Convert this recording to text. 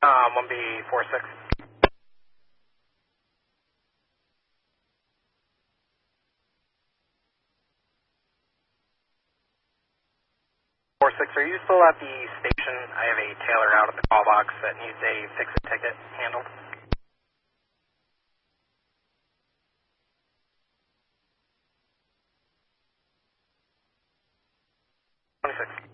1B46. 46, are you still at the station? I have a Taylor out at the call box that needs a fix-it ticket handled. 26.